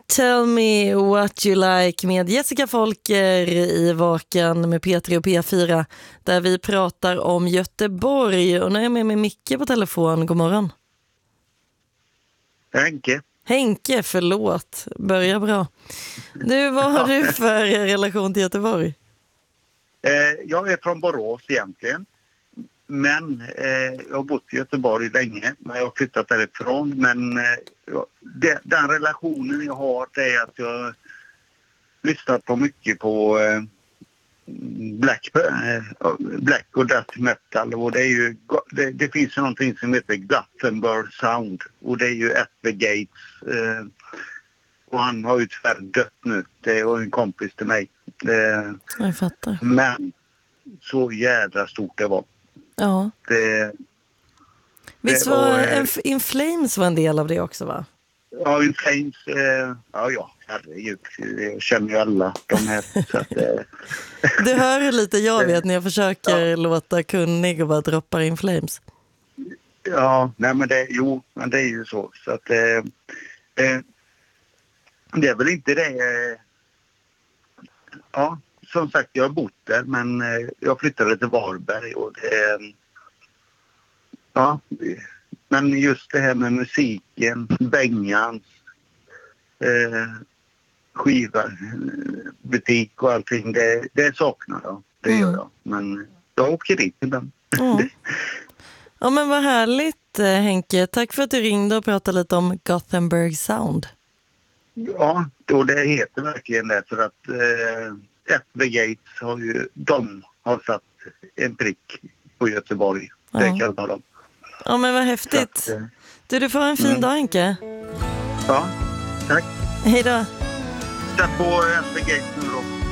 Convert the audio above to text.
Tell me what you like med Jessica Folker i Vaken med P3 och P4 där vi pratar om Göteborg. Och nu är jag med Micke på telefon. God morgon. Henke, förlåt. Börja bra. Du, vad har du för relation till Göteborg? Jag är från Borås egentligen. Men jag har bott i Göteborg länge. Men jag har flyttat därifrån. Men den relationen jag har är att jag lyssnat på mycket på black och death metal. Och det är ju, det finns ju någonting som heter Gothenburg Sound. Och det är ju Edward Gates. Och han har ju tyvärr dött nu. Det var en kompis till mig. Jag fattar. Men så jävla stort det var. Ja. Visst var In Flames var en del av det också, va? Ja, In Flames, herregud. Jag känner ju alla de här. Så att, Du hör hur lite jag vet när jag försöker låta kunnig och bara droppar In Flames. Ja, nej men det är ju så. Så att det är väl inte det. Ja, som sagt, jag har bott där, men jag flyttade till Varberg och det... Ja, men just det här med musiken, Bengans, skiva, butik och allting, det saknar jag. Det gör jag. Men jag åker dit ibland. Ja, men vad härligt, Henke. Tack för att du ringde och pratade lite om Gothenburg Sound. Ja, och det heter verkligen det för att Edward Gates har satt en prick på Göteborg. Det kan jag tala om. Ja, men vad häftigt. Du får en fin dag, Henke. Ja, tack. Hej då. Tack på Edward Gates nu då.